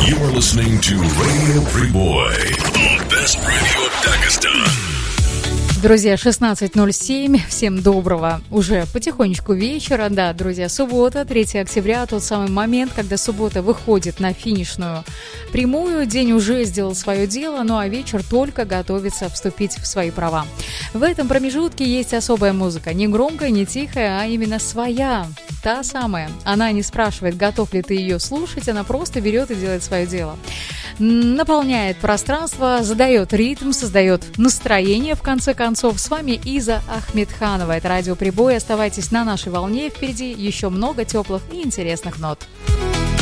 You are listening to Radio Priboi, the best radio of Dagestan. Друзья, 16:07, всем доброго уже потихонечку вечера. Да, друзья, суббота, 3 октября, тот самый момент, когда суббота выходит на финишную прямую. День уже сделал свое дело, ну а вечер только готовится вступить в свои права. В этом промежутке есть особая музыка, не громкая, не тихая, а именно своя, та самая. Она не спрашивает, готов ли ты ее слушать, она просто берет и делает свое дело. Наполняет пространство, задает ритм, создает настроение, в конце концов. С вами Иза Ахмедханова. Это радио Прибой. Оставайтесь на нашей волне. Впереди еще много теплых и интересных нот.